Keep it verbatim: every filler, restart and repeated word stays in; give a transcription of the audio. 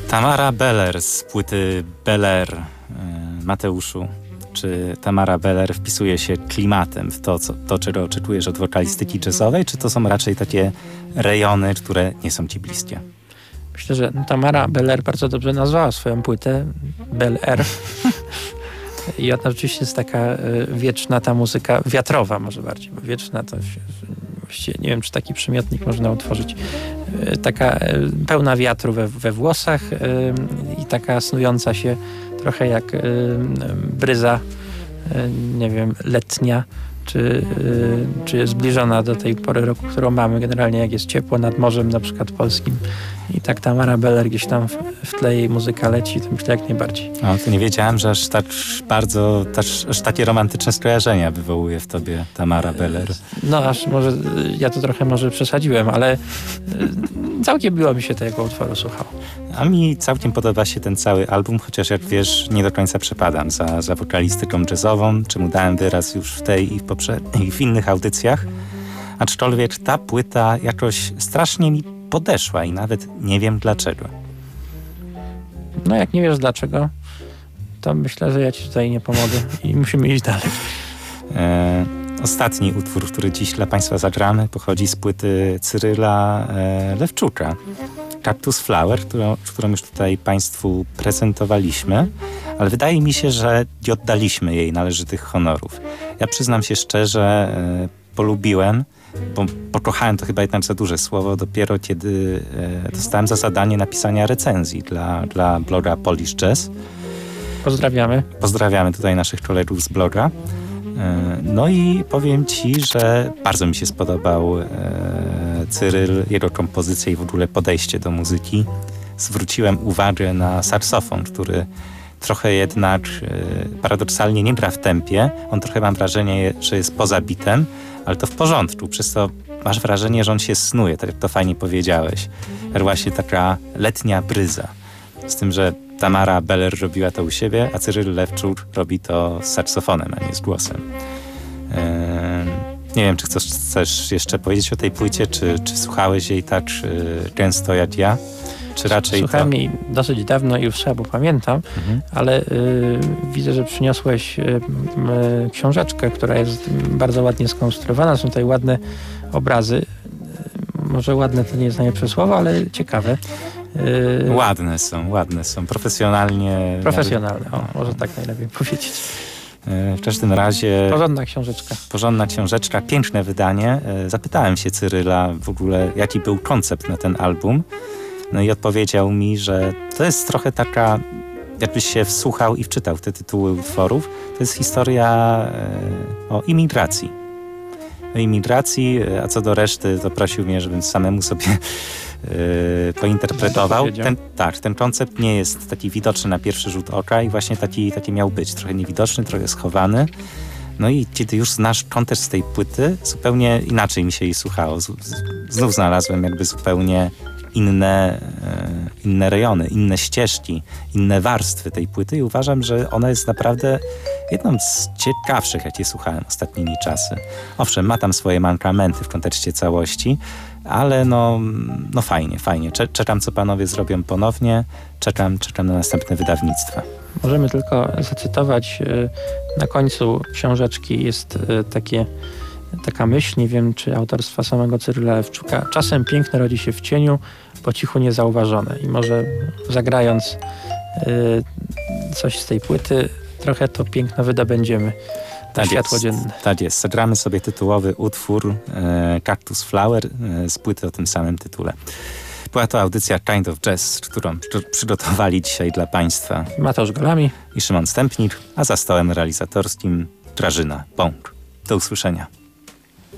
Tamara Beller z płyty Beller. Mateuszu, czy Tamara Beller wpisuje się klimatem w to, co, to, czego oczekujesz od wokalistyki jazzowej, czy to są raczej takie rejony, które nie są ci bliskie? Myślę, że Tamara Beller bardzo dobrze nazwała swoją płytę Beller. I ona oczywiście jest taka wieczna ta muzyka, wiatrowa może bardziej, bo wieczna to się, właściwie nie wiem, czy taki przymiotnik można utworzyć. Taka pełna wiatru we, we włosach i taka snująca się trochę jak bryza, nie wiem, letnia, czy, czy zbliżona do tej pory roku, którą mamy. Generalnie jak jest ciepło nad morzem, na przykład polskim. I tak Tamara Beller gdzieś tam w, w tle jej muzyka leci, to myślę jak najbardziej. O, to nie wiedziałem, że aż tak bardzo, aż, aż takie romantyczne skojarzenia wywołuje w tobie Tamara Beller. No aż może, ja to trochę może przesadziłem, ale całkiem miło mi się tego utworu słuchało. A mi całkiem podoba się ten cały album, chociaż jak wiesz, nie do końca przepadam za, za wokalistyką jazzową, czemu dałem wyraz już w tej i w, poprze- i w innych audycjach. Aczkolwiek ta płyta jakoś strasznie mi podeszła i nawet nie wiem dlaczego. No jak nie wiesz dlaczego, to myślę, że ja ci tutaj nie pomogę i musimy iść dalej. E, ostatni utwór, który dziś dla Państwa zagramy, pochodzi z płyty Cyryla e, Lewczuka. Cactus Flower, którą, którą już tutaj Państwu prezentowaliśmy, ale wydaje mi się, że nie oddaliśmy jej należytych honorów. Ja przyznam się szczerze, e, polubiłem, bo pokochałem to chyba jednak za duże słowo, dopiero kiedy e, dostałem za zadanie napisania recenzji dla, dla bloga Polish Jazz. Pozdrawiamy. Pozdrawiamy tutaj naszych kolegów z bloga. E, no i powiem ci, że bardzo mi się spodobał e, Cyryl, jego kompozycja i w ogóle podejście do muzyki. Zwróciłem uwagę na saksofon, który trochę jednak e, paradoksalnie nie gra w tempie. On trochę, mam wrażenie, że jest poza bitem, ale to w porządku. Przez to masz wrażenie, że on się snuje, tak jak to fajnie powiedziałeś. Jak właśnie taka letnia bryza. Z tym, że Tamara Beller robiła to u siebie, a Cyryl Lewczuk robi to z saksofonem, a nie z głosem. E, nie wiem, czy chcesz, chcesz jeszcze powiedzieć o tej płycie, czy, czy słuchałeś jej tak y, często jak ja? Czy raczej Słuchałem to... jej dosyć dawno i już słabo pamiętam, mhm. ale y, widzę, że przyniosłeś y, y, książeczkę, która jest bardzo ładnie skonstruowana. Są tutaj ładne obrazy. Y, może ładne to nie jest najlepsze słowo, ale ciekawe. Y, ładne są, ładne są. Profesjonalnie... Profesjonalne, o, może tak najlepiej powiedzieć. W każdym razie... Porządna książeczka. Porządna książeczka, piękne wydanie. Zapytałem się Cyryla w ogóle, jaki był koncept na ten album. No i odpowiedział mi, że to jest trochę taka, jakbyś się wsłuchał i wczytał w te tytuły utworów, to jest historia e, o imigracji. O imigracji, a co do reszty, to prosił mnie, żebym samemu sobie e, pointerpretował. Ten, tak, ten koncept nie jest taki widoczny na pierwszy rzut oka i właśnie taki, taki miał być. Trochę niewidoczny, trochę schowany. No i kiedy już znasz kontekst tej płyty, zupełnie inaczej mi się jej słuchało. Z, z, znów znalazłem jakby zupełnie inne, inne rejony, inne ścieżki, inne warstwy tej płyty i uważam, że ona jest naprawdę jedną z ciekawszych, jakie słuchałem ostatnimi czasy. Owszem, ma tam swoje mankamenty w kontekście całości, ale no, no fajnie, fajnie. Czekam, co panowie zrobią ponownie. Czekam, czekam na następne wydawnictwa. Możemy tylko zacytować, na końcu książeczki jest takie taka myśl, nie wiem czy autorstwa samego Cyryla Lewczuka. Czasem piękne rodzi się w cieniu, po cichu niezauważone. I może zagrając y, coś z tej płyty, trochę to piękno wydobędziemy na światło dzienne. Tak jest. Zagramy sobie tytułowy utwór e, Cactus Flower e, z płyty o tym samym tytule. Była to audycja Kind of Jazz, którą przygotowali dzisiaj dla Państwa Mateusz Golami i Szymon Stępnik, a za stołem realizatorskim Grażyna Bąk. Do usłyszenia.